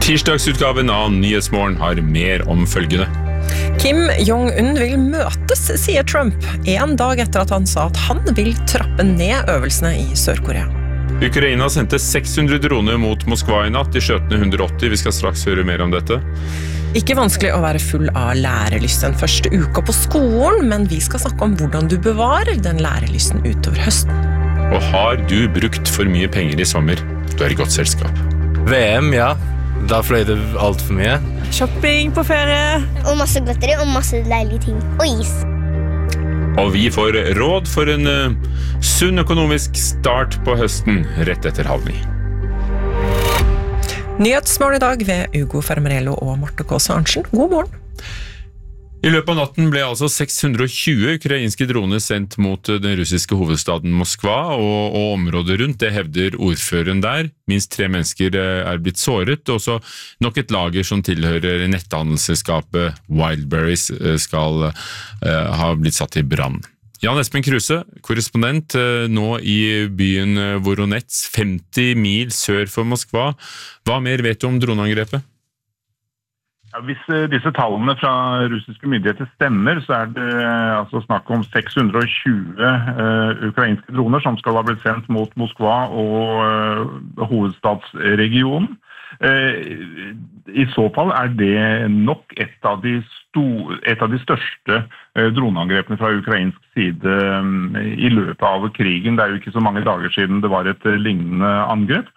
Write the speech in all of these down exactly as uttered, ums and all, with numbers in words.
Tirsdagsutgaven av Nyhetsmorgen har mer om følgende. Kim Jong-un vil møtes, sier Trump, en dag etter at han sa at han vil trappe ned øvelsene i Sør-Korea. Ukraina sendte seks hundre droner mot Moskva i natt, de skjøt ned hundre åtti. Vi skal straks høre mer om dette. Ikke vanskelig å være full av lærelyst den første uka på skolen, men vi skal snakke om hvordan du bevarer den lærelysten utover høsten. Og har du brukt for mye penger i sommer? Du er i godt selskap. V M, ja. Da fløy det alt for mye. Shopping på ferie. Og masse godteri og masse deilige ting. Og is. Og vi får råd for en uh, sunn økonomisk start på høsten rett etter halv ni. Nyhetsmorgen i dag ved Ugo Fermarello og Marte Kåse Arntzen. God morgen. I løpet av natten ble altså seks hundre og tjue ukrainske droner sendt mot den russiske hovedstaden Moskva og, og området rundt. Det hevder ordføreren der. Minst tre mennesker er blitt såret, og så nok et lager som tilhører netthandelsselskapet Wildberries skal uh, ha blitt satt i brann. Jan Espen Kruse, korrespondent nå i byen Voronezh, femti mil sør for Moskva. Hva mer vet du om droneangrepet? Ja, hvis disse tallene fra russiske myndigheter stemmer, så er det altså snakk om seks hundre og tjue uh, ukrainske droner som skal ha blitt sendt mot Moskva og uh, hovedstadsregionen. Uh, I så fall er det nok et av de, sto- et av de største uh, droneangrepene fra ukrainsk side um, i løpet av krigen. Det er jo ikke så mange dager siden det var et uh, lignende angrep.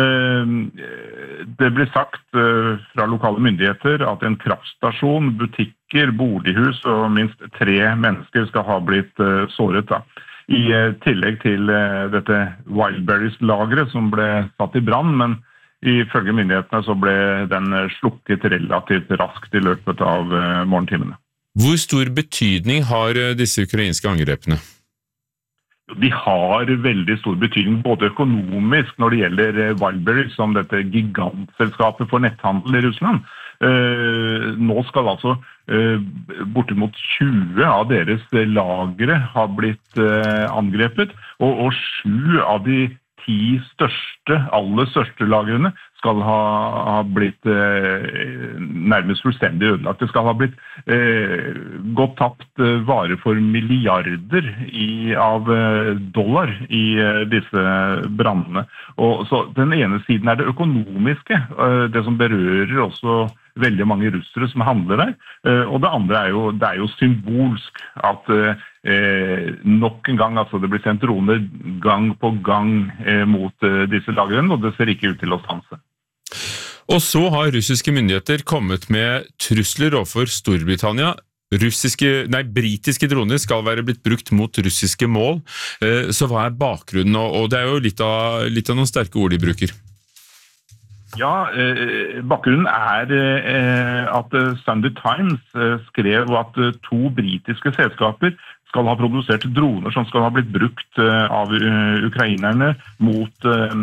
Det ble sagt fra lokale myndigheter at en kraftstasjon, butikker, bolighus og minst tre mennesker skal ha blitt såret. Da. I tillegg til dette Wildberries-lageret som ble satt i brann, men ifølge myndighetene så ble den slukket relativt raskt i løpet av morgentimene. Hvor stor betydning har disse ukrainske angrepene? De har veldig stor betydning, både økonomisk når det gjelder Wildberries, som dette gigantselskapet for netthandel i Russland. Eh, nå skal altså eh, bortimot tjue av deres lagre ha blitt eh, angrepet, og, og sju av de ti største, aller største lagrene skal ha, ha blitt eh, nærmest fullstendig ødelagt. Det skal ha blitt eh, gått tapt eh, vare for milliarder i, av eh, dollar i eh, disse brandene. Og, så den ene siden er det økonomiske, eh, det som berører også veldig mange russere som handler der. Eh, og det andre er jo, det er jo symbolsk at eh, nok en gang, altså det blir sendt droner gang på gang eh, mot eh, disse lagrene, og det ser ikke ut til å stanse. Og så har russiske myndigheter kommet med trusler overfor Storbritannia. Russiske, nei, britiske droner skal være blitt brukt mot russiske mål. Så hva er bakgrunnen? Og det er jo litt av, litt av noen sterke ord de bruker. Ja, eh, bakgrunnen er eh, at Sunday Times eh, skrev at to britiske selskaper skal ha produsert droner som skal ha blitt brukt av ukrainerne mot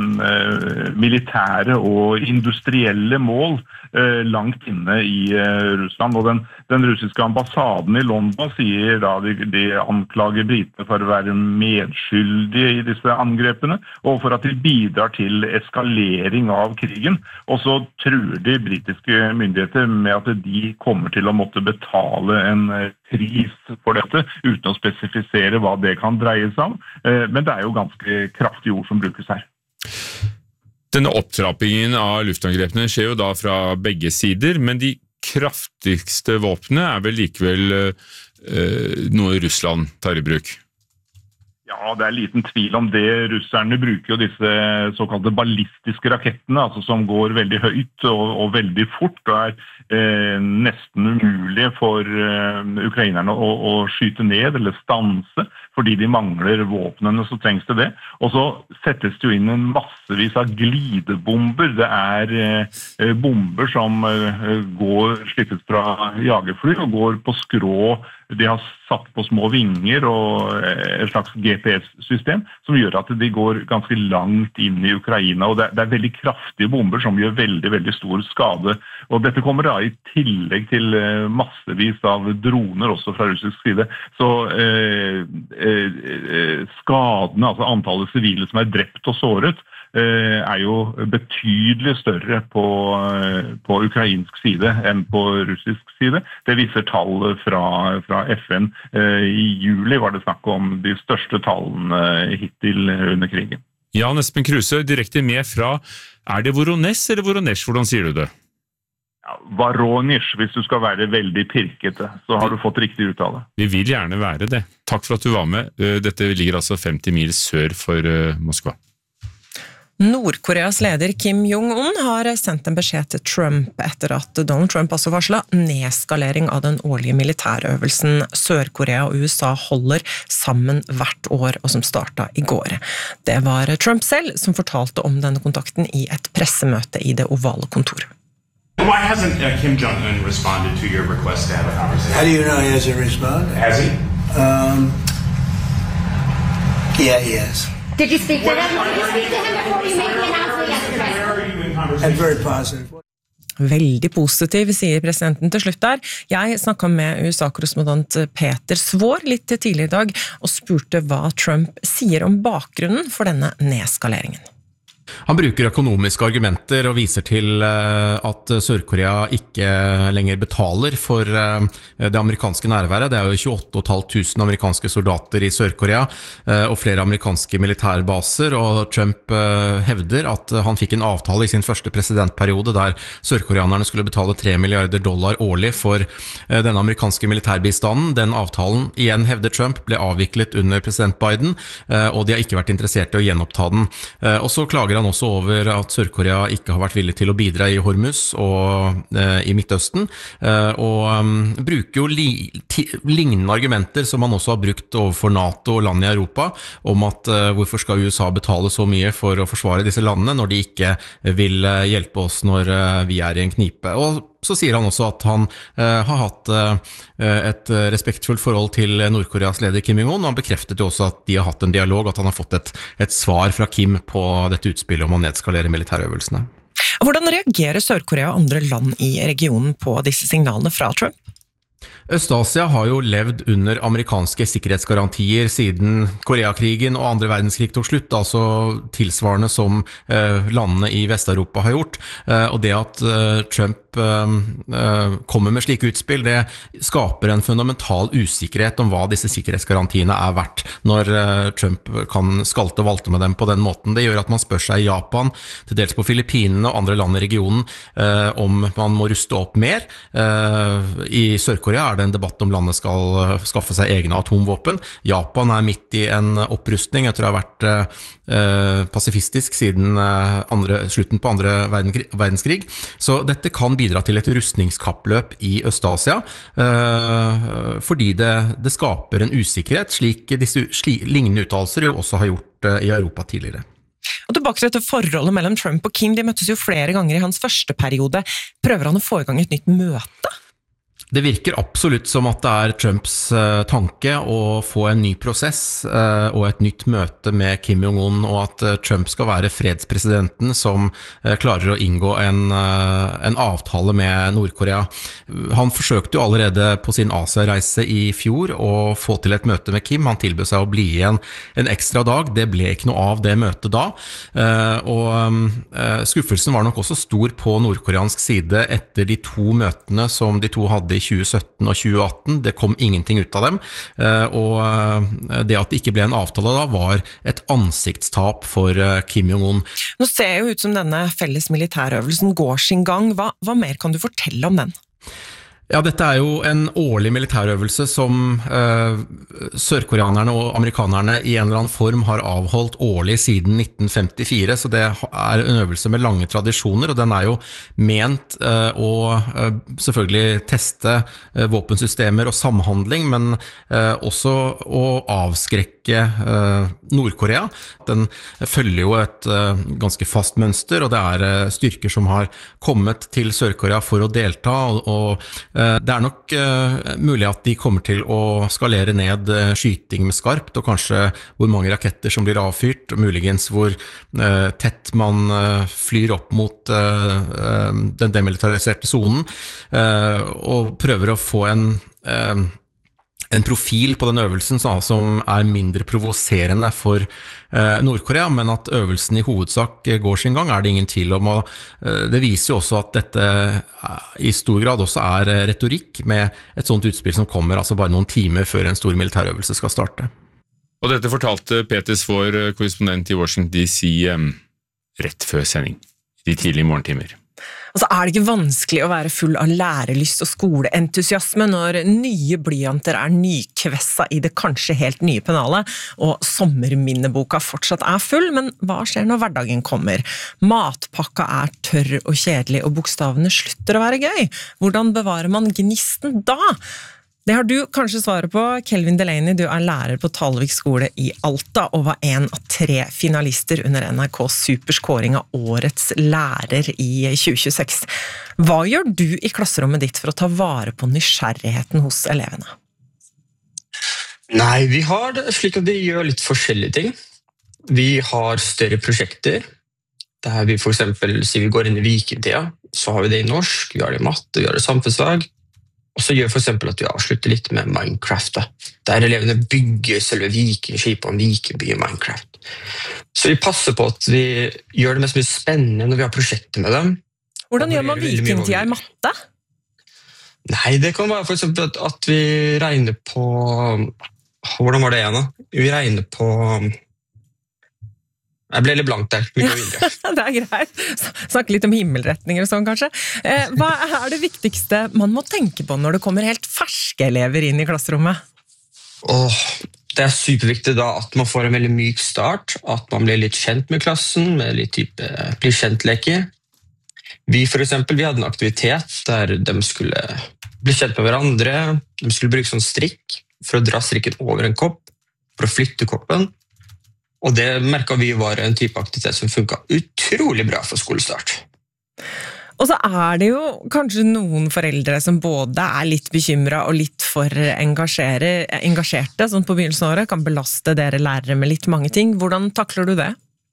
militære og industrielle mål langt inne i Russland. Og den, den russiske ambassaden i London sier da de, de anklager britene for å være medskyldige i disse angrepene, og for at de bidrar til eskalering av krigen. Og så truer de britiske myndigheter med at de kommer til å måtte betale en pris for dette, uten å spesifisere hva det kan dreie seg om. Men det er jo ganske kraftige ord som brukes her. Denne opptrappingen av luftangrepene skjer jo da fra begge sider, men de kraftigste våpnene er vel likevel eh, noe Russland tar i bruk? Ja, det er liten tvil om det. Russerne bruker jo disse såkalte ballistiske rakettene, altså som går veldig høyt og, og veldig fort, og er eh, nesten umulige for eh, ukrainerne å, å skyte ned eller stanse, fordi de mangler våpnene, så trengs det det. Og så settes det jo inn en massevis av glidebomber. Det er eh, bomber som eh, går slippet fra jagerfly og går på skrå. De har satt på små vinger og et slags G P S-system som gjør at de går ganske langt inn i Ukraina, og det er, det er veldig kraftige bomber som gjør veldig, veldig stor skade. Og dette kommer da i tillegg til massevis av droner også fra russisk side. Så eh, eh, skadene, altså antallet sivile som er drept og såret, er jo betydelig større på, på ukrainsk side enn på russisk side. Det viser tall fra, fra F N. I juli var det snakk om de største tallene hittil under krigen. Jan Espen Kruse, direkte med fra, er det Voronezh eller Voronezh? Hvordan sier du det? Ja, Voronezh, hvis du skal være veldig pirkete, så har du fått riktig uttale. Vi vil gjerne være det. Takk for at du var med. Dette ligger altså femti mil sør for Moskva. Nord-Koreas leder Kim Jong-un har sendt en beskjed til Trump etter at Donald Trump altså varslet nedskalering av den årlige militærøvelsen Sør-Korea og U S A holder sammen hvert år, og som startet i går. Det var Trump selv som fortalte om denne kontakten i et pressemøte i det ovale kontoret. Why hasn't uh, Kim Jong-un responded to your request to have a conversation? How do you know he hasn't responded? Has he? Um, yeah, he has. Did you speak to him? Did you speak to him before you made the announcement yesterday? Where are you in And conversation? very positive. Veldig positiv, sier presidenten til slutt der. Jeg snakket med U S A-korrespondent Peter Svår litt tidligere i dag og spurte hva Trump sier om bakgrunnen for denne nedskaleringen. Han bruker økonomiske argumenter og viser til at Sør-Korea ikke lenger betaler for det amerikanske nærværet. Det er jo tjueåtte tusen fem hundre amerikanske soldater i Sør-Korea og flere amerikanske militærbaser, og Trump hevder at han fikk en avtale i sin første presidentperiode der sørkoreanerne skulle betale tre milliarder dollar årlig for denne amerikanske militærbistanden. Den avtalen, igjen hevder Trump, ble avviklet under president Biden, og de har ikke vært interessert i å gjenoppta den. Og så klager han også over at Sør-Korea ikke har vært villig til å bidra i Hormuz og eh, i Midtøsten, eh, og um, bruker jo li, ti, lignende argumenter som han også har brukt overfor NATO og land i Europa, om at eh, hvorfor skal U S A betale så mye for å forsvare disse landene når de ikke vil eh, hjelpe oss når eh, vi er i en knipe. Og så sier han også at han eh, har hatt eh, et respektfullt forhold til Nord-Koreas leder Kim Jong-un, og han bekreftet jo også at de har hatt en dialog, at han har fått et, et svar fra Kim på dette utspillet om å nedskalere militærøvelsene. Hvordan reagerer Sør-Korea og andre land i regionen på disse signalene fra Trump? Øst-Asia har jo levd under amerikanske sikkerhetsgarantier siden Koreakrigen og andre verdenskrig tok slutt, altså tilsvarende som eh, landene i Vest-Europa har gjort. Eh, og det at eh, Trump eh, kommer med slike utspill, det skaper en fundamental usikkerhet om hva disse sikkerhetsgarantiene er verdt, når eh, Trump kan skalte og valte med dem på den måten. Det gjør at man spør seg i Japan, til dels på Filippinene og andre land i regionen, eh, om man må ruste opp mer. Eh, I Sør-Korea er det en debatt om landet skal skaffe seg egne atomvåpen. Japan er midt i en opprustning etter å ha vært eh, pasifistisk siden eh, andre, slutten på andre verdenskrig. Så dette kan bidra til et rustningskappløp i Øst-Asia, eh, fordi det, det skaper en usikkerhet, slik disse sli, lignende uttalelser jo også har gjort eh, i Europa tidligere. Og tilbake til dette forholdet mellom Trump og Kim, de møttes jo flere ganger i hans første periode. Prøver han å få i gang et nytt møte? Det virker absolutt som at det er Trumps uh, tanke å få en ny prosess uh, og et nytt møte med Kim Jong-un, og at uh, Trump skal være fredspresidenten som uh, klarer å inngå en, uh, en avtale med Nord-Korea. Han forsøkte jo allerede på sin Asia-reise i fjor å få til et møte med Kim. Han tilbød seg å bli igjen en ekstra dag. Det ble ikke noe av det møtet da. Uh, og um, uh, skuffelsen var nok også stor på nordkoreansk side etter de to møtene som de to hadde i tjue sytten og tjue atten, det kom ingenting ut av dem, og det at det ikke ble en avtale da var et ansiktstap for Kim Jong-un. Nå ser det jo ut som denne felles militærøvelsen går sin gang. Hva, hva mer kan du fortelle om den? Ja, dette er jo en årlig militærøvelse som eh, sørkoreanerne og amerikanerne i en eller annen form har avholdt årlig siden nitten femtifire, så det er en øvelse med lange tradisjoner, og den er jo ment eh, å eh, selvfølgelig teste eh, våpensystemer og samhandling, men eh, også å avskrekke eh, Nord-Korea. Den følger jo et eh, ganske fast mønster, og det er eh, styrker som har kommet til Sør-Korea for å delta, og, og det er nok uh, mulig at de kommer til å skalere ned uh, skyting med skarpt, og kanskje hvor mange raketter som blir avfyrt, og muligens hvor uh, tett man uh, flyr opp mot uh, uh, den demilitariserte zonen, uh, og prøver å få en uh, en profil på den øvelsen som er mindre provoserende for eh, Nord-Korea, men at øvelsen i hovedsak går sin gang, er det ingen tvil om. Og eh, det viser jo også at dette eh, i stor grad også er retorikk med et sånt utspill som kommer altså bare noen timer før en stor militærøvelse skal starte. Og dette fortalte Peters, vår korrespondent i Washington D C, eh, rett før sending, de tidlige morgentimer. Altså er det ikke vanskelig å være full av lærelyst og skoleentusiasme når nye blyanter er nykvessa i det kanskje helt nye pennalet, og sommerminneboka fortsatt er full, men hva skjer når hverdagen kommer? Matpakka er tørr og kjedelig, og bokstavene slutter å være gøy. Hvordan bevarer man gnisten da? Det har du kanskje svaret på. Kelvin Delaney, du er lærer på Talvik skole i Alta, og var en av tre finalister under N R K's superskåring av årets lærer i tjue tjueseks. Hva gjør du i klasserommet ditt for å ta vare på nysgjerrigheten hos elevene? Nei, vi har det slik at vi gjør litt forskjellige ting. Vi har større prosjekter, der vi for eksempel, sier vi går inn i vikingtida, så har vi det i norsk, vi har det i matte, vi har det i samfunnsfag. Og så gjør for eksempel at vi avslutter litt med Minecraft, der elevene bygger selve vikingskip og en vikingby i Minecraft. Så vi passer på at vi gjør det mest mye spennende når vi har prosjekter med dem. Hvordan gjør man vikingtida i matte? Nei, det kan være for eksempel at, at vi regner på... Hvordan var det igjen da? Vi regner på... Jeg ble litt blank der. Vi går videre. Det er greit. Snakke litt om himmelretninger og sånn, kanskje. Eh, hva er det viktigste man må tenke på når det kommer helt ferske elever inn i klasserommet? Åh, det er superviktig da at man får en veldig myk start, at man blir litt kjent med klassen, med litt type blir kjent-leker. Vi for eksempel, vi hadde en aktivitet der de skulle bli kjent med hverandre, de skulle bruke sånn strikk for å dra strikken over en kopp, for å flytte koppen. Og det merket vi var en type aktivitet som funket utrolig bra for skolestart. Og så er det jo kanskje noen foreldre som både er litt bekymret og litt for engasjerte, sånn på begynnelsen av året, kan belaste dere lærere med litt mange ting. Hvordan takler du det?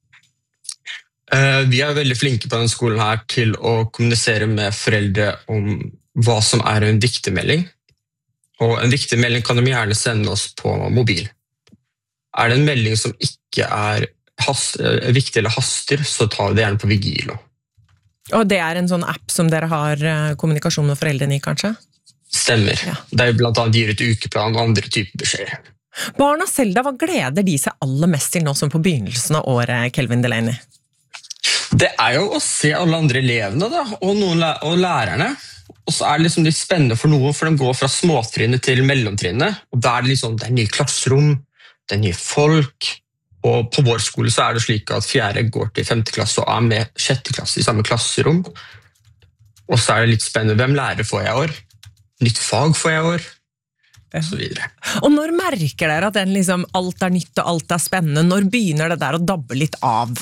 Vi er veldig flinke på denne skolen her til å kommunisere med foreldre om hva som er en viktig melding. Og en viktig melding kan de gjerne sende oss på mobil. Er det en melding som ikke er hast, viktig eller haster, så tar vi det gjerne på Vigilo. Og det er en sånn app som dere har kommunikasjon med foreldrene i, kanskje? Stemmer. Ja. Det er blant annet gir et ukeplan og andre typer beskjeder. Barna selv da, hva gleder de seg aller mest til nå som på begynnelsen av året, Kelvin Delaney? Det er jo å se alle andre elevene da, og, noen, og lærerne. Og så er det liksom litt spennende for noen, for de går fra småtrinnet til mellomtrinnet, og da er det liksom, det er nye klasserom, det er nye folk, og på vår skole så er det slik at fjerde går til femte klasse og er med sjette klasse i samme klasserom. Og så er det litt spennende, hvem lærer får jeg i år? Nytt fag får jeg i år? Og så videre. Og når merker dere at den liksom, alt er nytt og alt er spennende? Når begynner det der å dabbe litt av?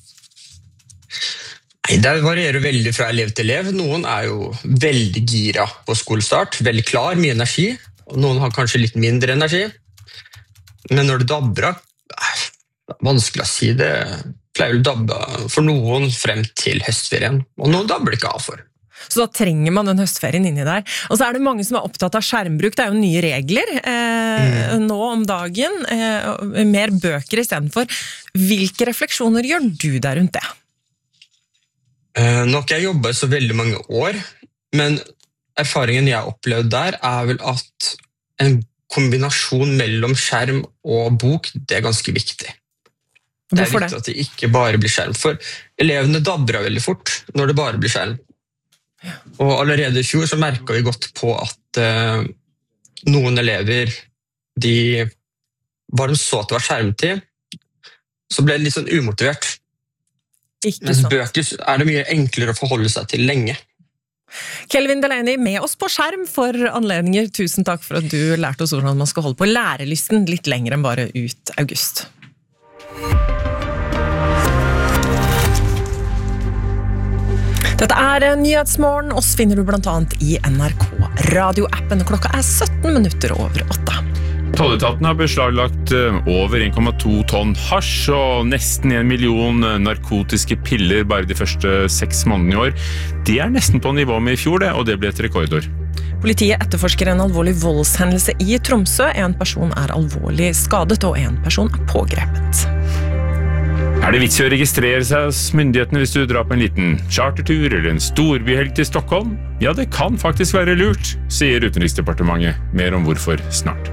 Nei, det varierer veldig fra elev til elev. Noen er jo veldig gira på skolestart, veldig klar, mye energi, og noen har kanskje litt mindre energi. Men når det dabber av, det er vanskelig å si det, pleier å dabbe for noen frem til høstferien, og noen dabber det ikke av for. Så da trenger man den høstferien inni der. Og så er det mange som er opptatt av skjermbruk, det er jo nye regler eh, mm. nå om dagen, eh, mer bøker i stedet for. Hvilke refleksjoner gjør du der rundt det? Eh, nå har ikke jeg jobbet så veldig mange år, men erfaringen jeg har opplevd der er vel at en kombinasjon mellom skjerm og bok, det er ganske viktig. Det er viktig at det ikke bare blir skjerm, for elevene dabber veldig fort når det bare blir skjerm. Og allerede i fjor så merket vi godt på at uh, noen elever, de bare de så at det var skjermtid, så ble det litt sånn umotivert. Ikke Mens sant. bøker er det mye enklere å forholde seg til lenge. Kelvin Delaney med oss på skjerm for anledninger. Tusen takk for at du lærte oss hvordan man skal holde på lærelysten litt lenger enn bare ut august. Dette er Nyhetsmorgen. Oss finner du blant annet i N R K radioappen. Klokka er sytten minutter over åtte. Tolletaten har beslaglagt over en komma to tonn hasj og nesten en million narkotiske piller bare de første seks månedene i år. Det er nesten på nivå med i fjor, det, og det ble et rekordår. Politiet etterforsker en alvorlig voldshendelse i Tromsø. En person er alvorlig skadet, og en person er pågrepet. Er det vits i å registrere seg hos myndighetene hvis du drar på en liten chartertur eller en storbyhelg til Stockholm? Ja, det kan faktisk være lurt, sier Utenriksdepartementet. Mer om hvorfor snart.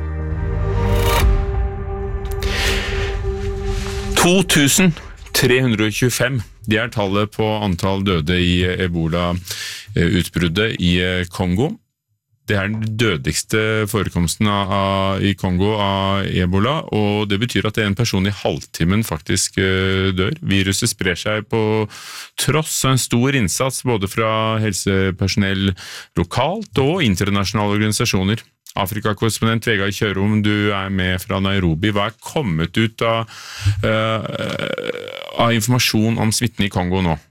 to tusen tre hundre tjuefem, det er tallet på antall døde i Ebola-utbruddet i Kongo. Det er den dødeligste forekomsten av, av, i Kongo av Ebola, og det betyr at en person i halvtimen faktisk uh, dør. Viruset sprer seg på tross av en stor innsats både fra helsepersonell lokalt og internasjonale organisasjoner. Afrikakorrespondent Vegard Kjørom, du er med fra Nairobi. Hva er kommet ut av, uh, av informasjon om smitten i Kongo nå?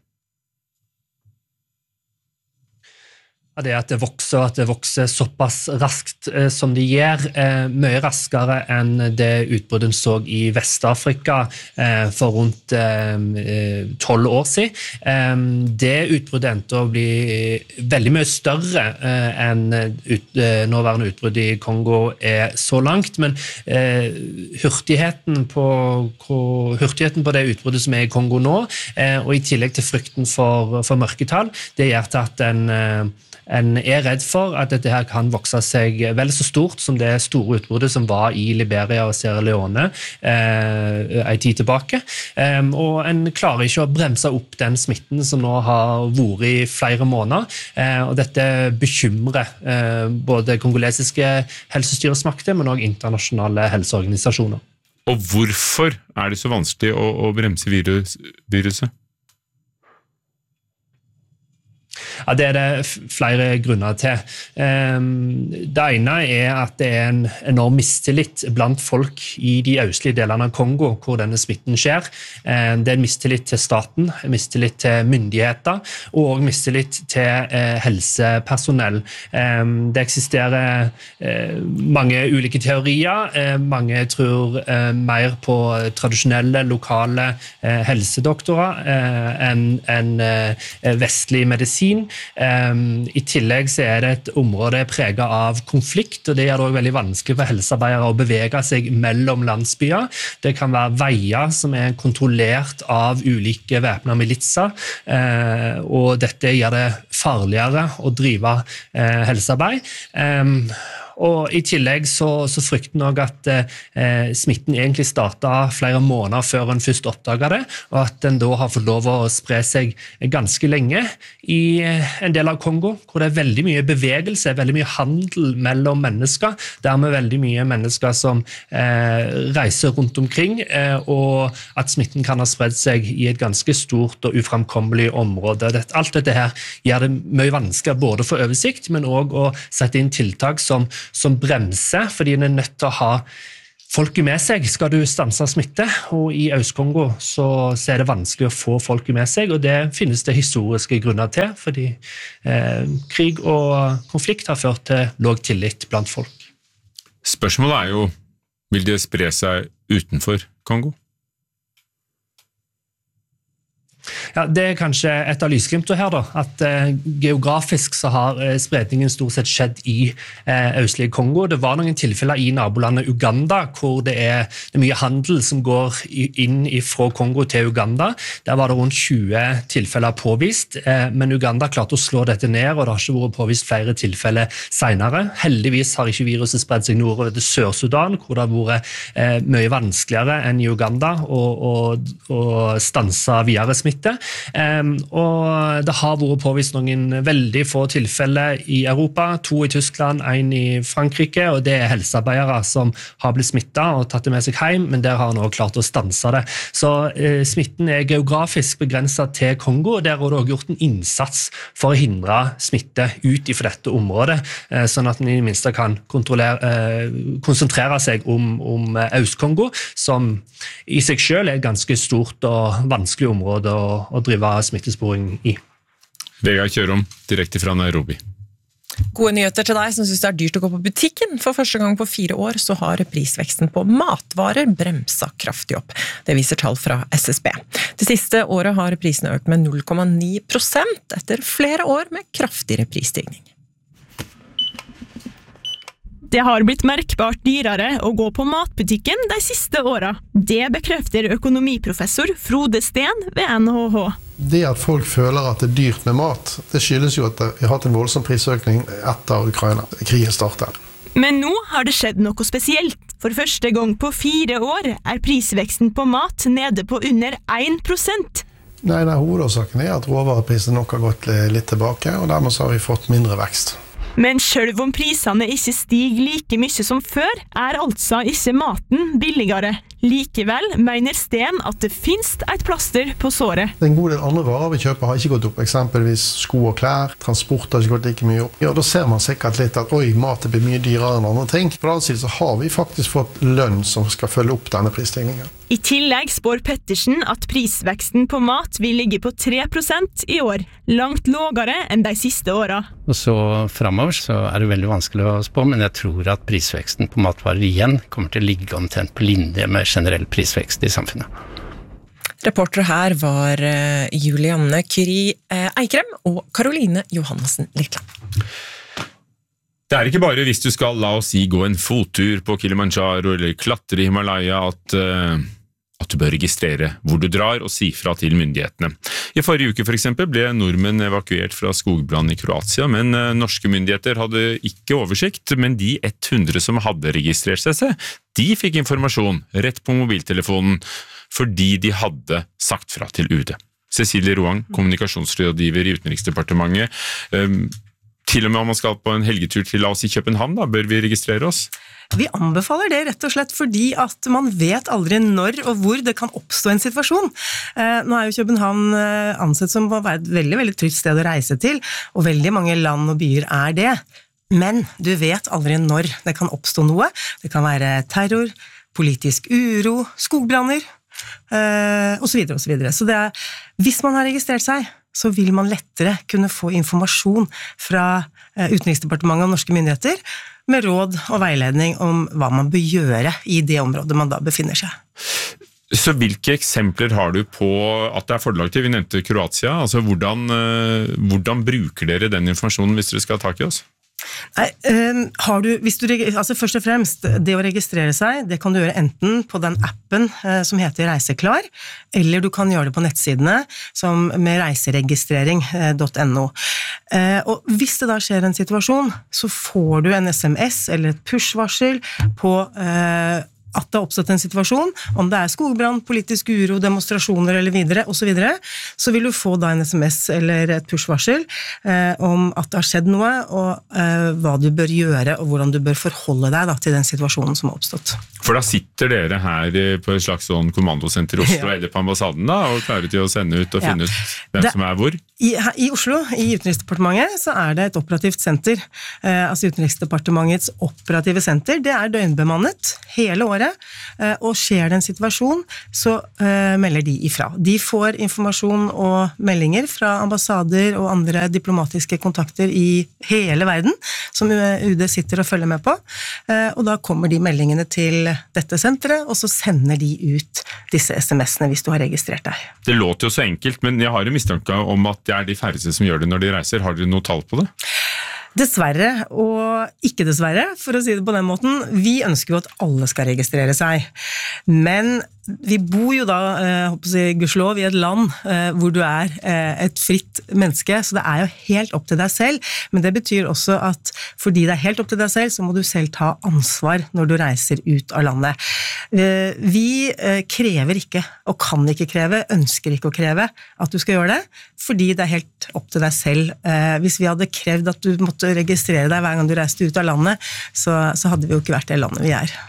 Ja, det at det vokser, at det vokser såpass raskt eh, som det gjør, eh, mye raskere enn det utbruddet så i Vest-Afrika eh, for rundt tolv år siden. Eh, det utbruddet endte å bli veldig mye større eh, enn ut, eh, nåværende utbrudd i Kongo er så langt, men eh, hurtigheten, på, hurtigheten på det utbruddet som er i Kongo nå, eh, og i tillegg til frykten for, for mørketall, det gjør til at en eh, En er redd for at dette her kan vokse seg vel så stort som det store utbruddet som var i Liberia og Sierra Leone eh, en tid tilbake. Eh, og en klarer ikke å bremse opp den smitten som nå har vært i flere måneder. Eh, og dette bekymrer eh, både kongolesiske helsestyresmakter, men også internasjonale helseorganisasjoner. Og hvorfor er det så vanskelig å, å bremse virus, viruset? Ja, det er det flere grunner til. Det ene er at det er en enorm mistillit blant folk i de østlige delene av Kongo, hvor denne smitten skjer. Det er en mistillit til staten, en mistillit til myndigheter, og også mistillit til helsepersonell. Det eksisterer mange ulike teorier. Mange tror mer på tradisjonelle, lokale helsedoktorer enn vestlig medisin. Um, I tillegg så er det et område preget av konflikt, og det gjør det også veldig vanskelig for helsearbeidere å bevege seg mellom landsbyer. Det kan være veier som er kontrollert av ulike væpnede militser, uh, og dette gjør det farligere å drive uh, helsearbeid. Um, Og I tillegg så, så frykter nok at eh, smitten egentlig startet flere måneder før en først oppdaget det, og at den da har fått lov å spre seg ganske lenge i en del av Kongo, hvor det er veldig mye bevegelse, veldig mye handel mellom mennesker, dermed veldig mye mennesker som eh, reiser rundt omkring, eh, og at smitten kan ha spredd seg i et ganske stort og uframkommelig område. Dette, alt dette her gjør det mye vanskeligere både for oversikt, men også å sette inn tiltak som som bremser, fordi en er nødt til å ha folket med seg. Skal du stanse smitte, og i Øst-Kongo så, så er det vanskelig å få folket med seg, og det finnes det historiske grunner til, fordi eh, krig og konflikt har ført til lav tillit blant folk. Spørsmålet er jo, vil det spre seg utenfor Kongo? Ja, det er kanskje et av lysglimtene her, da, at eh, geografisk så har eh, spredningen stort sett skjedd i eh, østlige Kongo. Det var noen tilfeller i nabolandet Uganda, hvor det er, det er mye handel som går i, inn fra Kongo til Uganda. Der var det rundt tjue tilfeller påvist, eh, men Uganda klarte å slå dette ned, og det har ikke vært påvist flere tilfeller senere. Heldigvis har ikke viruset spredt seg nordover til Sør-Sudan, hvor det har vært eh, mye vanskeligere enn i Uganda å, å, å stanse videre smitte. Um, og det har vært påvist noen veldig få tilfeller i Europa, to i Tyskland, en i Frankrike, og det er helsearbeidere som har blitt smittet og tatt det med seg hjem, men der har han også klart å stanse det. Så uh, smitten er geografisk begrenset til Kongo, og der har det også gjort en innsats for å hindre smitte ut fra dette området, uh, sånn at man i det minste kan uh, konsentrere seg om, om Øst-Kongo, som i seg selv er et ganske stort og vanskelig område å å drive smittesporing i. Vegard Kjørom, direkte fra Nairobi. Gode nyheter til deg som synes det er dyrt å gå på butikken. For første gang på fire år så har prisveksten på matvarer bremsa kraftig opp. Det viser tall fra S S B. Det siste året har prisene økt med null komma ni prosent etter flere år med kraftigere prisstigning. Det har blitt merkbart dyrere å gå på matbutikken de siste åra. Det bekrefter økonomiprofessor Frode Steen ved N H H. Det at folk føler at det er dyrt med mat, det skyldes jo at vi har hatt en voldsom prisøkning etter Ukraina-krigen startet. Men nå har det skjedd noe spesielt. For første gang på fire år er prisveksten på mat nede på under én prosent. Nei, nei, hovedårsaken er at råvareprisen nok har gått litt tilbake, og dermed så har vi fått mindre vekst. Men selv om prisene ikke stiger like mye som før, er altså ikke maten billigere. Likevel mener Sten at det finnes et plaster på såret. En god del andre varer vi kjøper har ikke gått opp, eksempelvis sko og klær, transport har ikke gått like mye opp. Ja, da ser man sikkert litt at oi, mat blir mye dyrere enn andre ting. På den annen side så har vi faktisk fått lønn som skal følge opp denne prisstigningen. I tillegg spår Pettersen at prisveksten på mat vil ligge på tre prosent i år, langt lavere enn de siste åra. Og så fremover så er det veldig vanskelig å spå, men jeg tror at prisveksten på matvarer igjen kommer til å ligge omtrent på linje med generell prisvekst i samfunnet. Reportere her var Julianne Kyri Eikrem og Karoline Johannessen Littland. Det er ikke bare hvis du skal, la oss si, gå en fottur på Kilimanjaro eller klatre i Himalaya at, uh, at du bør registrere hvor du drar og si fra til myndighetene. I forrige uke for eksempel ble nordmenn evakuert fra skogbrann i Kroatia, men uh, norske myndigheter hadde ikke oversikt, men de hundre som hadde registrert seg, de fikk informasjon rett på mobiltelefonen fordi de hadde sagt fra til U D. Cecilie Roang, kommunikasjonsrådgiver i Utenriksdepartementet, um, til og med om man skal på en helgetur til, la oss i København, da, bør vi registrere oss? Vi anbefaler det rett og slett fordi at man vet aldri når og hvor det kan oppstå en situasjon. Eh, nå er jo København ansett som å være et veldig, veldig trygt sted å reise til, og veldig mange land og byer er det. Men du vet aldri når det kan oppstå noe. Det kan være terror, politisk uro, skogbranner, eh, og så videre og så videre. Så det er, hvis man har registrert seg, så vil man lettere kunne få informasjon fra Utenriksdepartementet og norske myndigheter med råd og veiledning om hva man bør gjøre i det området man da befinner seg. Så hvilke eksempler har du på at det er fordelaktig? Vi nevnte Kroatia, altså hvordan, hvordan bruker dere den informasjonen hvis dere skal ha tak i oss? Nei, har du, hvis du, altså først og fremst, det å registrere seg, det kan du gjøre enten på den appen som heter Reiseklar, eller du kan gjøre det på nettsidene som med reiseregistrering punktum no. Og hvis det da skjer en situasjon, så får du en S M S eller et push-varsel på at det har oppstått en situasjon, om det er skogbrann, politisk uro, demonstrasjoner eller videre, og så videre, så vil du få da en S M S eller et push-varsel eh, om at det har skjedd noe, og eh, hva du bør gjøre, og hvordan du bør forholde deg da, til den situasjonen som har oppstått. For da sitter dere her på et slags sånn kommandosenter i Oslo, ja. Eller på ambassaden da, og klarer til å sende ut og finne ja. Ut hvem det, som er hvor? I, I Oslo, i Utenriksdepartementet, så er det et operativt senter, eh, altså Utenriksdepartementets operative senter, det er døgnbemannet hele året, og skjer det en situasjon, så uh, melder de ifra. De får informasjon og meldinger fra ambassader og andre diplomatiske kontakter i hele verden, som U D sitter og følger med på, uh, og da kommer de meldingene til dette senteret, og så sender de ut disse S M S-ene hvis du har registrert deg. Det låter jo så enkelt, men jeg har en mistanke om at det er de færreste som gjør det når de reiser. Har dere noe tall på det? Dessverre, og ikke dessverre, for å si det på den måten, vi ønsker jo at alle skal registrere seg. Men vi bor jo da, eh, håper jeg, gudskjelov, i et land eh, hvor du er eh, et fritt menneske, så det er jo helt opp til deg selv, men det betyr også at fordi det er helt opp til deg selv, så må du selv ta ansvar når du reiser ut av landet. Eh, vi eh, krever ikke, og kan ikke kreve, ønsker ikke å kreve at du skal gjøre det, fordi det er helt opp til deg selv. Eh, hvis vi hadde krevd at du måtte registrere deg hver gang du reiste ut av landet, så, så hadde vi jo ikke vært det landet vi er.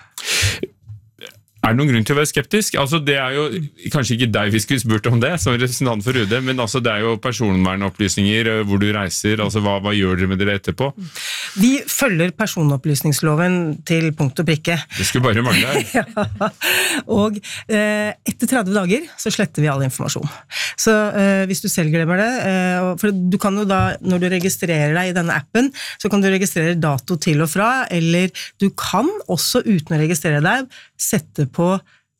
Er det noen grunn til å være skeptisk? Altså, det er jo kanskje ikke deg vi skulle spurt om det, som representant for U D, men altså, det er jo personvernopplysninger, hvor du reiser, altså hva, hva gjør dere med dere etterpå? Vi følger personopplysningsloven til punkt og prikke. Det skulle bare mangle. Ja, og eh, etter tretti dager så sletter vi all informasjon. Så eh, hvis du selv glemmer det, eh, for du kan jo da, når du registrerer deg i denne appen, så kan du registrere dato til og fra, eller du kan også uten å registrere deg, sette på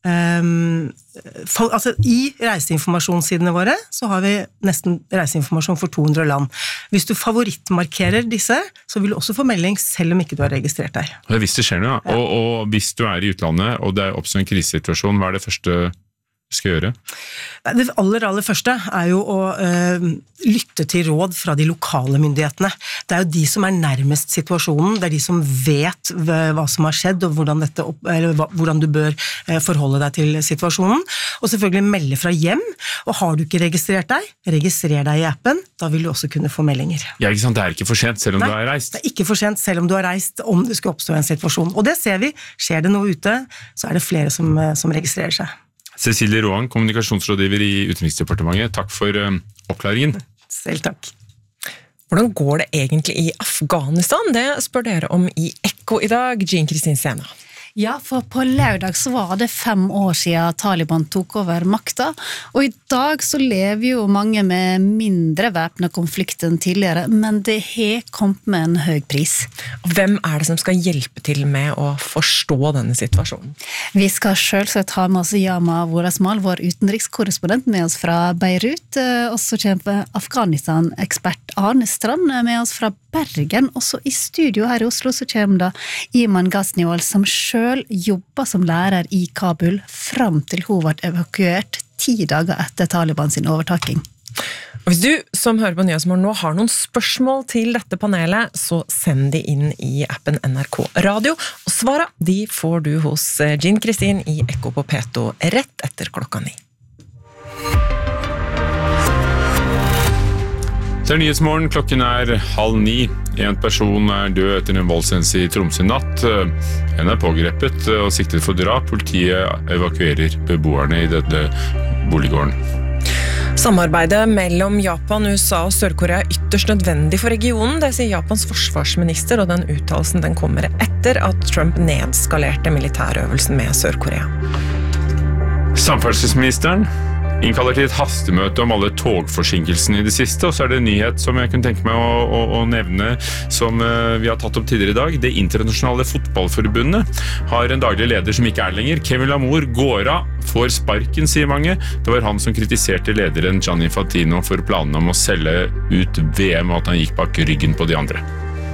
Um, for, altså, I reiseinformasjonssidene våre så har vi nesten reiseinformasjon for to hundre land. Hvis du favorittmarkerer disse, så vil du også få melding selv om ikke du har registrert deg. Hvis det skjer noe, ja. og, og hvis du er i utlandet, og det oppstår en krisesituasjon, hva er det første du skal gjøre? Det aller, aller første er jo å uh, lytte til råd fra de lokale myndighetene. Det er jo de som er nærmest situasjonen, det er de som vet hva som har skjedd, og hvordan, dette opp, eller hvordan du bør uh, forholde deg til situasjonen. Og selvfølgelig melde fra hjem, og har du ikke registrert deg, registrer deg i appen, da vil du også kunne få meldinger. Ja, ikke sant? Det er ikke for sent selv om Nei, du har reist. Det er ikke for sent selv om du har reist, om det skal oppstå en situasjon. Og det ser vi, skjer det noe ute, så er det flere som, som registrerer seg. Cecilie Roan, kommunikasjonsrådgiver i Utenriksdepartementet, takk for um, oppklaringen. Selv takk. Hvordan går det egentlig i Afghanistan? Det spør dere om i Ekko i dag, Jean Kristin Sena. Ja, for på lørdag så var det fem år siden Taliban tok over makta, og i dag så lever jo mange med mindre væpnet konflikt enn tidligere, men det har kommet med en høy pris. Hvem er det som skal hjelpe til med å forstå denne situasjonen? Vi skal selvsagt ha med oss Yama Wolasmal, vår utenrikskorrespondent med oss fra Beirut, og så kommer Afghanistan-ekspert Arne Strand med oss fra Bergen, og så i studio her i Oslo så kommer da Iman Ghaznewal, som selv jobba som lærer i Kabul fram til hun ble evakuert ti dager etter Taliban sin overtaking. Og hvis du som hører på Nyhetsmorgen nå har noen spørsmål til dette panelet, så send de inn i appen N R K Radio, og svara de får du hos Jean Kristin i Ekko på P to rett etter klokka ni. Det er Nyhetsmorgen, klokken er halv ni. En person er død etter en voldshendelse i Tromsø natt. En er pågrepet og siktet for drap. Politiet evakuerer beboerne i denne boliggården. Samarbeidet mellom Japan, U S A og Sør-Korea er ytterst nødvendig for regionen, det sier Japans forsvarsminister, og den uttalelsen den kommer etter at Trump nedskalerte militærøvelsen med Sør-Korea. Samferdselsministeren innkaller til et hastemøte om alle togforsinkelsene i det siste, og så er det en nyhet som jeg kunne tenke meg å, å, å nevne, som uh, vi har tatt opp tidligere i dag. Det internasjonale fotballforbundet har en daglig leder som ikke er lenger. Kevin Lamour går av, får sparken, sier mange. Det var han som kritiserte lederen Gianni Infantino for planene om å selge ut V M, og at han gikk bak ryggen på de andre.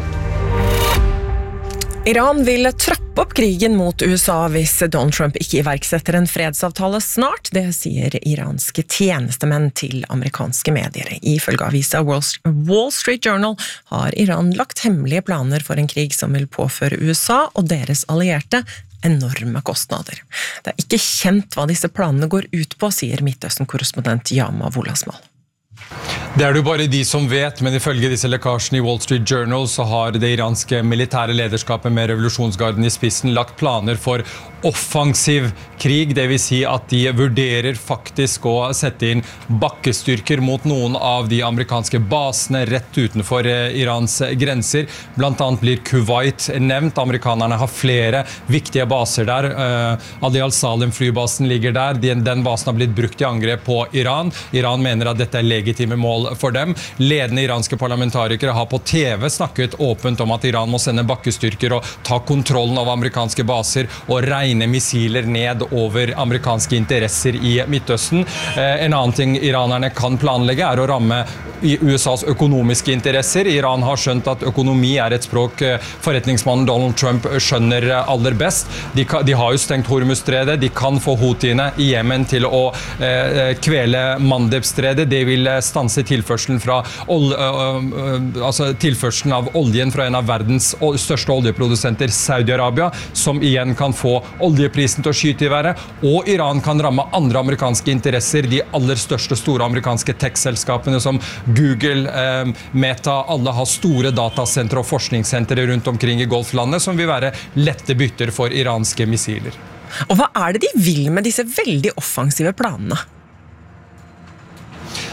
Iran vil trappe opp krigen mot U S A hvis Donald Trump ikke iverksetter en fredsavtale snart. Det sier iranske tjenestemenn til amerikanske medier. Ifølge avisa Wall Street Journal har Iran lagt hemmelige planer for en krig som vil påføre U S A og deres allierte enorme kostnader. Det er ikke kjent hva disse planene går ut på, sier Midtøsten-korrespondent Yama Wolasmal. Det er det jo bare de som vet, men ifølge disse lekkasjene i Wall Street Journal så har det iranske militære lederskapet med revolusjonsgarden i spissen lagt planer for offensiv krig, det vil si at de vurderer faktisk å sette inn bakkestyrker mot noen av de amerikanske basene rett utenfor Irans grenser. Blant annet blir Kuwait nevnt. Amerikanerne har flere viktige baser der. Ali al-Salim flybasen ligger der. Den, den basen har blitt brukt i angrep på Iran. Iran mener at dette er legitime mål for dem. Ledende iranske parlamentarikere har på T V snakket åpent om at Iran må sende bakkestyrker og ta kontrollen av amerikanske baser og regne missiler ned over amerikanske interesser i Midtøsten. En annen ting iranerne kan planlegge er å ramme i U S A's økonomiske interesser. Iran har skjønt at økonomi er et språk forretningsmannen Donald Trump skjønner aller best. De, de har jo stengt Hormuzstredet. De kan få Houthiene i Jemen til å eh, kvele Mandebstredet. Det vil stanse tilførselen fra ol, uh, altså tilførselen av oljen fra en av verdens største oljeprodusenter, Saudi-Arabia, som igjen kan få oljeprisen til å skyte i været, og Iran kan ramme andre amerikanske interesser, de aller største store amerikanske tech-selskapene som Google, eh, Meta, alle har store datasentre og forskningssentre rundt omkring i Golflandet som vil være lette bytter for iranske missiler. Og hva er det de vil med disse veldig offensive planene?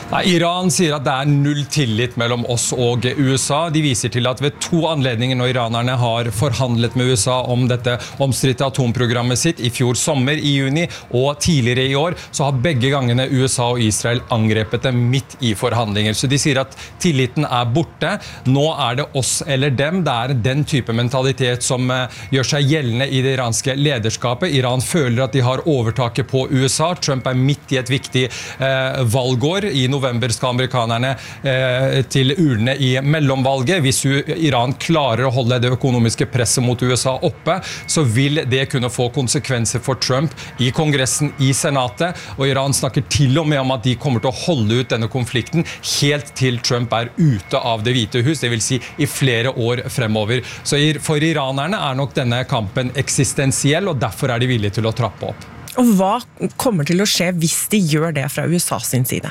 Nei, Iran sier at det er null tillit mellom oss og U S A. De viser til at ved to anledninger når iranerne har forhandlet med U S A om dette omstridte atomprogrammet sitt i fjor sommer i juni og tidligere i år, så har begge gangene U S A og Israel angrepet dem midt i forhandlinger. Så de sier at tilliten er borte. Nå er det oss eller dem. Det er den type mentalitet som gjør seg gjeldende i det iranske lederskapet. Iran føler at de har overtaket på U S A. Trump er midt i et viktig eh, valgår. I november skal amerikanerne eh, til urne i mellomvalget. Hvis Iran klarer å holde det økonomiske presset mot U S A oppe, så vil det kunne få konsekvenser for Trump i kongressen, i senatet, og Iran snakker til og med om at de kommer til å holde ut denne konflikten helt til Trump er ute av det hvite hus, det vil si i flere år fremover. Så for iranerne er nok denne kampen eksistensiell, og derfor er de villige til å trappe opp. Og hva kommer til å skje hvis de gjør det fra U S A sin side?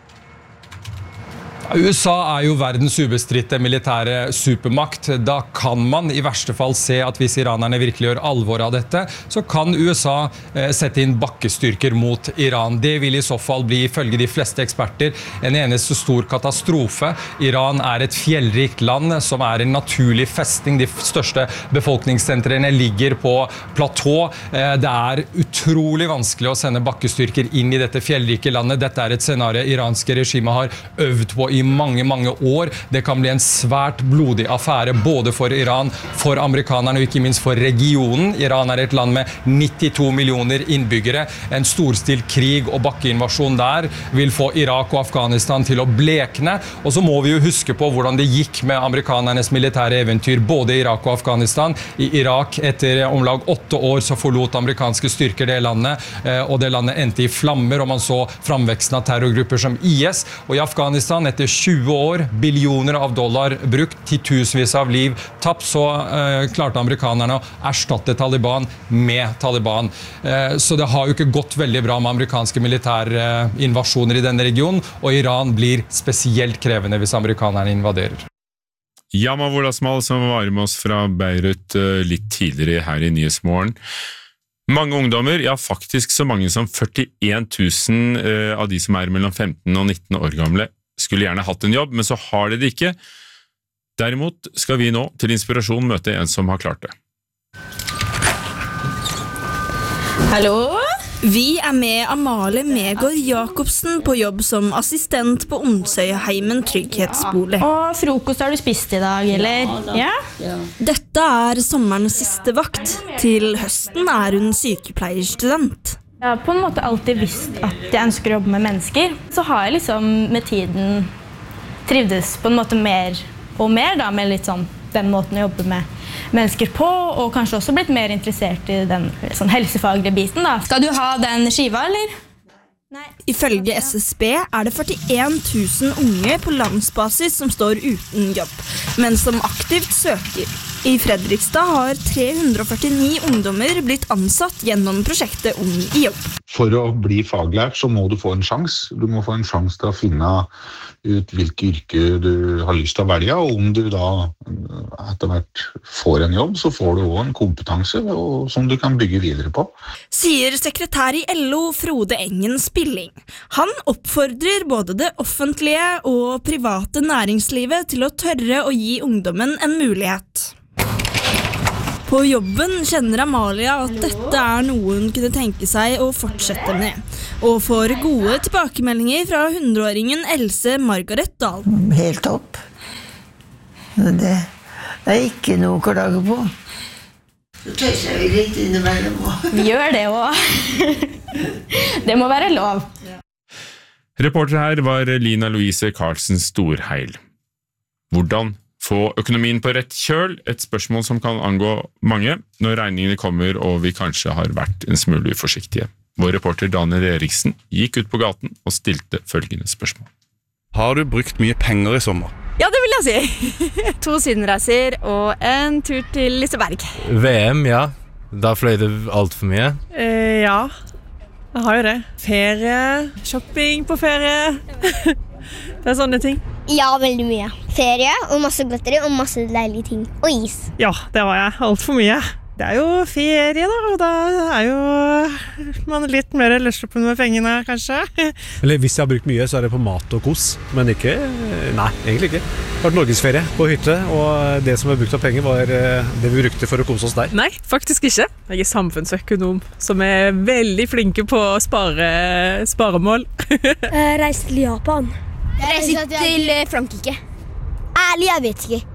U S A er jo verdens ubestridte militære supermakt. Da kan man i verste fall se at hvis iranerne virkelig gjør alvor av dette, så kan U S A eh, sette inn bakkestyrker mot Iran. Det vil i så fall bli, ifølge de fleste eksperter, en eneste stor katastrofe. Iran er et fjellrikt land som er en naturlig festing. De største befolkningssentrene ligger på platå. Eh, det er utrolig vanskelig å sende bakkestyrker inn i dette fjellrike landet. Dette er et scenario iranske regimet har øvd på i mange, mange år. Det kan bli en svært blodig affære både for Iran, for amerikanerne og ikke minst for regionen. Iran er et land med nittito millioner innbyggere. En storstilt krig og bakkeinvasjon der vil få Irak og Afghanistan til å blekne. Og så må vi jo huske på hvordan det gikk med amerikanernes militære eventyr både i Irak og Afghanistan. I Irak etter om lag åtte år så forlot amerikanske styrker det landet, og det landet endte i flammer, og man så framveksten av terrorgrupper som I S. Og i Afghanistan etter tjue år, billioner av dollar brukt, titusenvis av liv tapt, så eh, klarte amerikanerne å erstatte Taliban med Taliban. Eh, så det har jo ikke gått veldig bra med amerikanske militære eh, invasjoner i denne regionen, og Iran blir spesielt krevende hvis amerikanerne invaderer. Yama Wolasmal som var med oss fra Beirut eh, litt tidligere her i Nyhetsmorgen. Mange ungdommer, ja faktisk så mange som førtien tusen eh, av de som er mellom femten og nitten år gamle, skulle gjerne hatt en jobb, men så har de det ikke. Derimot skal vi nå til inspirasjon møte en som har klart det. Hallo? Vi er med Amalie Megård Jakobsen på jobb som assistent på Onsøyheimen trygghetsbolig. Og frokost har du spist i dag, eller? Ja? Dette er sommerens siste vakt. Til høsten er hun sykepleierstudent. Jeg har på en måte alltid visst at jeg ønsker å jobbe med mennesker. Så har jeg liksom med tiden trivdes på en måte mer og mer da, med litt sånn den måten å jobbe med mennesker på, og kanskje også blitt mer interessert i den sånn helsefaglige biten da. Skal du ha den skiva, eller? Nei. Ifølge S S B er det førtien tusen unge på landsbasis som står uten jobb, men som aktivt søker. I Fredrikstad har tre hundre førtini ungdommer blitt ansatt gjennom prosjektet Ung i jobb. For å bli faglært så må du få en sjans. Du må få en sjans til å finne ut hvilke yrke du har lyst til å velge, og om du da etter hvert får en jobb, så får du også en kompetanse som du kan bygge videre på. Sier sekretær i L O Frode Engen Spilling. Han oppfordrer både det offentlige og private næringslivet til å tørre å gi ungdommen en mulighet. På jobben kjenner Amalia at dette er noe hun kunne tenke seg å fortsette med, og får gode tilbakemeldinger fra hundreåringen Else Margaret Dahl. Helt topp. Det er ikke noe å klage på. Så tøyser vi litt innimellom. Vi gjør det også. Det må være lov. Reporter her var Lina Louise Karlsen Storheil. Hvordan få økonomien på rett kjøl, et spørsmål som kan angå mange når regningene kommer og vi kanskje har vært en smule uforsiktige. Vår reporter Daniel Eriksen gikk ut på gaten og stilte følgende spørsmål. Har du brukt mye penger i sommer? Ja, det vil jeg si. To sydenreiser og en tur til Liseberg. V M, ja. Da fløy det alt for mye. Eh, ja, jeg har jo det. Ferie, shopping på ferie. Det er sånne ting. Ja, veldig mye. Ferie og masse godteri og masse deilige ting. Og is. Ja, det var jeg. Alt for mye. Det er jo ferie da, og da er jo man litt mer løssluppen med pengene, kanskje. Eller hvis jeg har brukt mye, så er det på mat og kos, men ikke, nei, egentlig ikke. Det har vært norgesferie på hytte, og det som er brukt av penger var det vi brukte for å kose oss der. Nei, faktisk ikke. Jeg er samfunnsøkonom, som er veldig flinke på å spare sparemål. Reise til Japan. Reise til Frankrike. Ærlig, jeg vet ikke.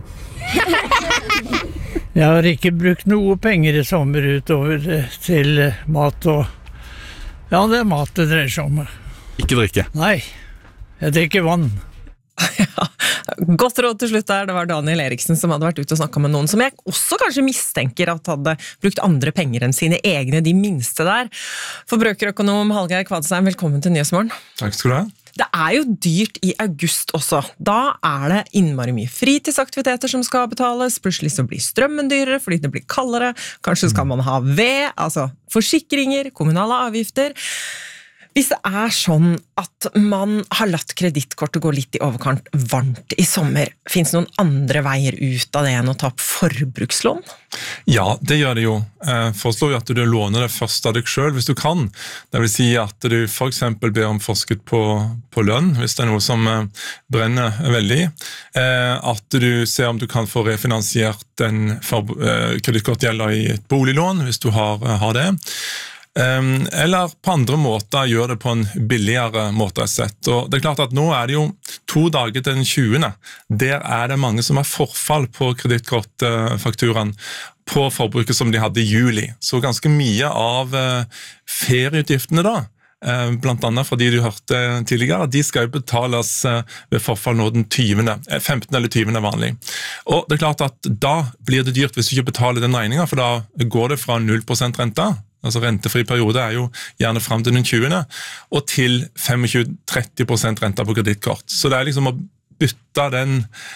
Jeg har ikke brukt noe penger i sommer utover til mat og... Ja, det er mat det dreier seg om. Ikke drikke. Nei, jeg drikker vann. Ja, godt råd til slutt der. Det var Daniel Eriksen som hadde vært ute og snakket med noen som jeg også kanskje mistenker at hadde brukt andre penger enn sine egne, de minste der. Forbrukerøkonom Hallgeir Kvadsheim, velkommen til Nyhetsmorgen. Takk skal du ha. Det er jo dyrt i august også. Da er det innmari mye fritidsaktiviteter som skal betales. Plutselig så blir strømmen dyrere fordi det blir kaldere. Kanskje skal man ha ved, altså forsikringer, kommunale avgifter. Hvis det er sånn at man har latt kredittkortet gå litt i overkant varmt i sommer, finnes det noen andre veier ut av det enn å ta opp forbrukslån? Ja, det gjør det jo. Jeg foreslår jo at du låner det først av deg selv hvis du kan. Det vil si at du for eksempel ber om forskudd på, på lønn, hvis det er noe som brenner veldig. At du ser om du kan få refinansiert den kredittkortgjelda i et boliglån, hvis du har, har det. Um, eller på andre måter gjør det på en billigere måte sett. Og det er klart at nå er det jo to dager til den tjuende. Der er det mange som har forfall på kredittkortfakturaen på forbruket som de hadde i juli. Så ganske mye av uh, ferieutgiftene da, uh, blant annet fra de du hørte tidligere, de skal jo betales uh, ved forfall nå den tyvende, femtende eller tyvende vanlig. Og det er klart at da blir det dyrt hvis du ikke betaler den regningen, for da går det fra null prosent renta, altså rentefri periode er jo gjerne frem til den tjuende, og til tjuefem til tretti prosent renta på kredittkort. Så det er liksom å bytte den,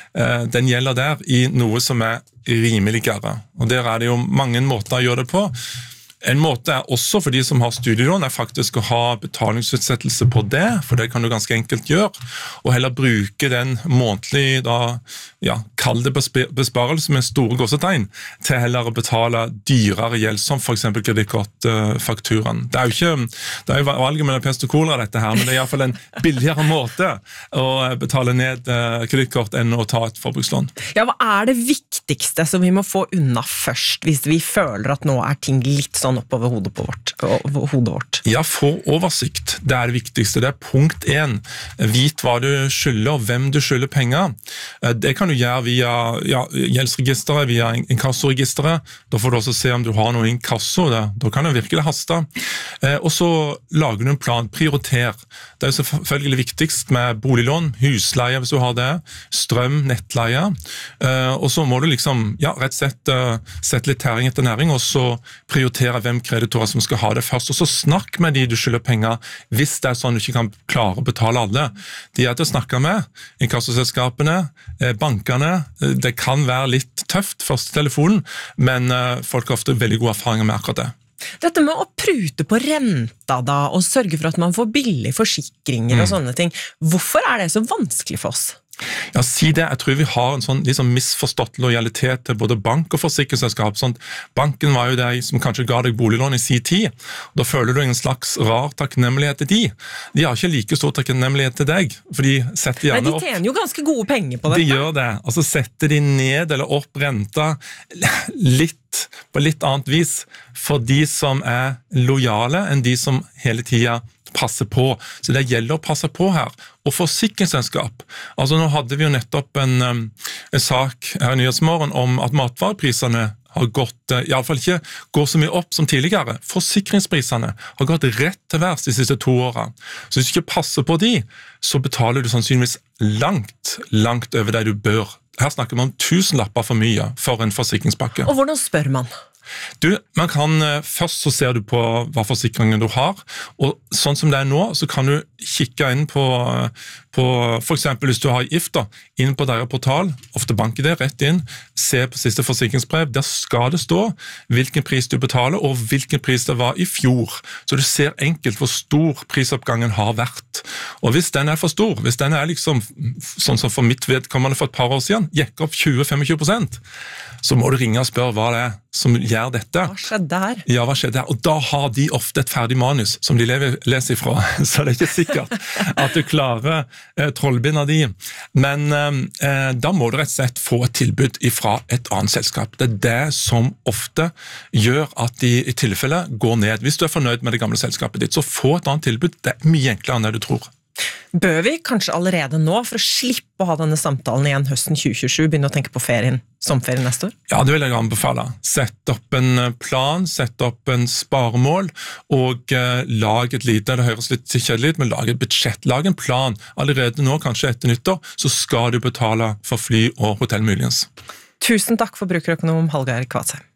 den gjelder der i noe som er rimeligere. Og der er det jo mange måter å gjøre det på. En måte er også for de som har studielån er faktisk å ha betalingsutsettelse på det, for det kan du ganske enkelt gjøre, og heller bruke den månedlig, da, ja, kall det besparelse med store gåsetegn, til heller å betale dyrere gjeld, som for eksempel kredittkortfakturaen. Det er jo ikke, det er jo valget mellom pest og kolera dette her, men det er i hvert fall en billigere måte å betale ned kredittkort enn å ta et forbrukslån. Ja, hva er det viktigste som vi må få unna først, hvis vi føler at nå er ting litt sånn oppover hodet, på vårt, over hodet vårt? Ja, få oversikt. Det er det viktigste. Det er punkt én. Vit hva du skylder, og hvem du skylder penger. Det kan du gjøre via ja, gjeldsregisteret, via inkassoregisteret. Da får du også se om du har noe inkasso. Da, da kan det virkelig haste. Og så lager du en plan. Prioriter. Det er jo selvfølgelig viktigst med boliglån, husleie hvis du har det, strøm, nettleie. Og så må du liksom, ja, rett og slett sette litt tæring etter næring, og så prioritere hvem kreditorer som skal ha det først, og så snakk med de du skylder penger, hvis det er sånn du ikke kan klare å betale alle. De er til å snakke med, inkassoselskapene, bankene. Det kan være litt tøft først i telefonen, men folk har ofte veldig gode erfaringer med akkurat det. Dette med å prute på renta da, og sørge for at man får billige forsikringer og sånne ting, hvorfor er det så vanskelig for oss? Ja, si det. Jeg tror vi har en sånn liksom misforstått lojalitet til både bank og forsikringsselskap. Sånn, banken var jo de som kanskje ga deg boliglån i sin tid. Da føler du en slags rar takknemlighet til de. De har ikke like stor takknemlighet til deg, for de setter gjerne opp. Nei, de tjener jo ganske gode penger på dette. De gjør det, og så setter de ned eller opp renta litt, på litt annet vis, for de som er lojale enn de som hele tiden passe på. Så det gjelder å passe på her. Og forsikringsselskap. Altså nå hadde vi jo nettopp en, en sak her i Nyhetsmorgen om at matvareprisene har gått, i alle fall ikke går så mye opp som tidligere. Forsikringsprisene har gått rett til værs de siste to årene. Så hvis du ikke passer på de, så betaler du sannsynligvis langt, langt over det du bør. Her snakker man om tusenlapper for mye for en forsikringspakke. Og hvordan spør man? Du, man kan, først så ser du på hva forsikringen du har, og sånn som det er nå, så kan du kikke inn på, på, for eksempel hvis du har gift da, inn på deres portal, ofte banker det rett inn, se på siste forsikringsbrev, der skal det stå hvilken pris du betaler og hvilken pris det var i fjor. Så du ser enkelt hvor stor prisoppgangen har vært. Og hvis den er for stor, hvis den er liksom, sånn som for mitt vedkommende for et par år siden, gikk opp tjue til tjuefem prosent, så må du ringe og spørre hva det er som gjør dette. Hva skjedde her? Ja, hva skjedde her? Og da har de ofte et ferdig manus som de lever, leser ifra, så det er ikke sikkert at du klarer eh, trollbinda de. Men eh, da må du rett og slett få et tilbud ifra et annet selskap. Det er det som ofte gjør at de i tilfelle går ned. Hvis du er fornøyd med det gamle selskapet ditt, så få et annet tilbud. Det er mye enklere enn det du tror. Bør vi kanskje allerede nå, for å slippe å ha denne samtalen igjen høsten tjue tjuesju, begynne å tenke på ferien, sommerferien neste år? Ja, det vil jeg anbefale. Sett opp en plan, sett opp en sparemål, og eh, lag et lite, det høres litt kjedelig ut, men lag et budsjett, lag en plan. Allerede nå, kanskje etter nyttår, så skal du betale for fly og hotell muligens. Tusen takk for brukerøkonom Hallgeir Kvadsheim.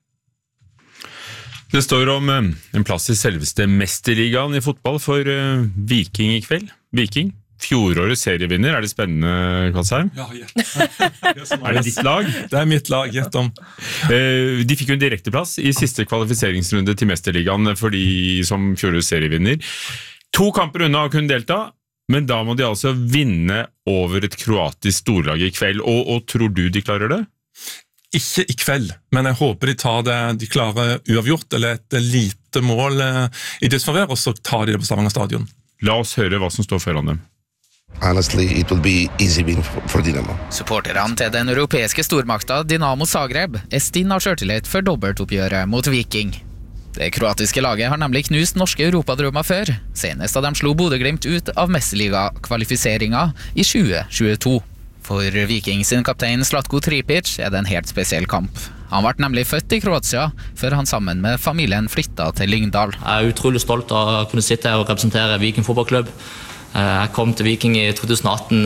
Det står om eh, en plass i selveste mesterligaen i fotball for eh, Viking i kveld. Viking, fjorårets serievinner, er det spennende, Kvadsheim? Ja, gjett. Er det ditt lag? Det er mitt lag, gjett om. Eh, de fikk jo en direkteplass i siste kvalifiseringsrunde til mesterligaen for de som fjorårets serievinner. To kamper unna å kunne delta, men da må de altså vinne over et kroatisk storlag i kveld, og, og tror du de klarer det? Ikke i kveld, men jeg håper de tar det, de klarer uavgjort, eller et lite mål i disfavør, og så tar de det på Stavanger stadion. La oss høre hva som står foran dem. Honestly, it will be easy win for Dynamo. Supporterne til den europeiske stormakta Dinamo Zagreb er stinn av selvtillit for dobbeltoppgjøret mot Viking. Det kroatiske laget har nemlig knust norske europadrømmer før, senest da de slo Bodø-Glimt ut av mesterliga-kvalifiseringa i tjue tjueto. For Viking sin kaptein Zlatko Tripic er det en helt spesiell kamp. Han ble nemlig født i Kroatia, før han sammen med familien flyttet til Lyngdal. Jeg er utrolig stolt av å kunne sitte her og representere Viking fotballklubb. Jeg kom til Viking i to tusen atten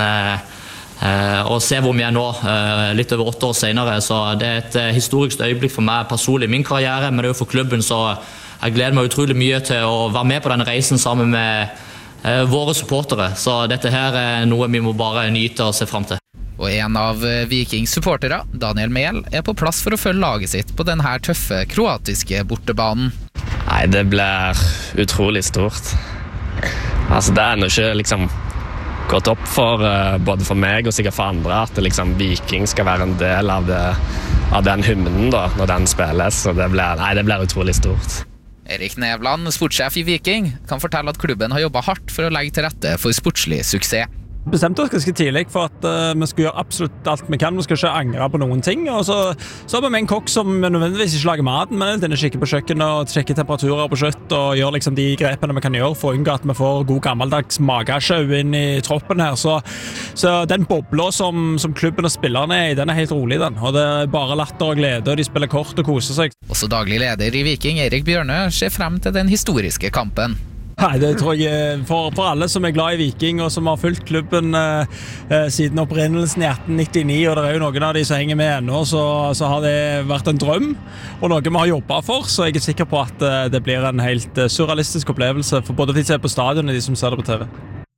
og ser hvor vi er nå, litt over åtte år senere. Så det er et historisk øyeblikk for meg personlig i min karriere, men det er jo for klubben, så jeg gleder meg utrolig mye til å være med på denne reisen sammen med våre supportere. Så dette her er noe vi må bare nyte og se frem til. Og en av Vikings supportere, Daniel Mehl, er på plass for å følge laget sitt på denne tøffe kroatiske bortebanen. Nei, det blir utrolig stort. Altså, det er ennå ikke liksom gått opp for uh, både for meg og sikkert for andre at det, liksom, Viking skal være en del av, det, av den hymnen da, når den spilles. Så det blir, nei, det blir utrolig stort. Erik Nevland, sportssjef i Viking, kan fortelle at klubben har jobbet hardt for å legge til rette for sportslig suksess. Bestemte oss ganske tidlig for at uh, vi skulle gjøre absolutt alt vi kan. Vi skal ikke angre på noen ting. Og så, så har vi med en kokk som nødvendigvis ikke lager maten, men den kikker på kjøkkenet og sjekker temperaturer på kjøtt og gjør liksom de grepene vi kan gjøre for å unngå at vi får god gammeldags magesjau inn i troppen her. Så, så den bobla som, som klubben og spillerne er i, den er helt rolig, den. Og det er bare latter og glede, og de spiller kort og koser seg. Også daglig leder i Viking, Erik Bjørnø, ser frem til den historiske kampen. Nei, det tror jeg for, for alle som er glad i Viking og som har fulgt klubben eh, siden opprinnelsen i atten nittini, og det er jo noen av de som henger med ennå, så, så har det vært en drøm og noe vi har jobbet for, så jeg er sikker på at eh, det blir en helt eh, surrealistisk opplevelse for både de som er på stadion og de som ser det på T V.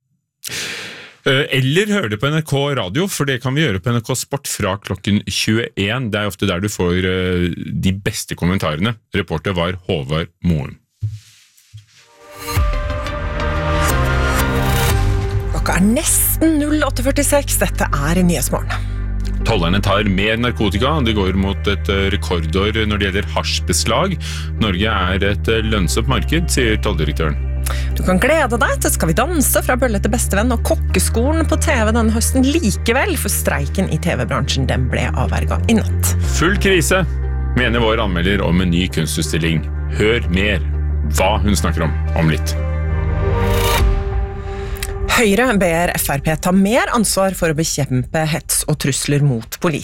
Eller hør det på N R K Radio, for det kan vi gjøre på N R K Sport fra klokken tjueen. Det er ofte der du får de beste kommentarene. Reporter var Håvard Moen. Klokka er nesten åtte førtiseks. Dette er Nyhetsmorgen. Tollerne tar mer narkotika. Det går mot et rekordår når det gjelder hasjbeslag. Norge er et lønnsomt marked, sier tolldirektøren. Du kan glede deg til Skal vi danse fra Bølle til bestevenn og kokkeskolen på T V denne høsten likevel, for streiken i T V-bransjen den ble avverget i natt. Full krise, mener vår anmelder om en ny kunstutstilling. Hør mer hva hun snakker om om litt. Høyre ber F R P ta mer ansvar for å bekjempe hets og trusler mot politi.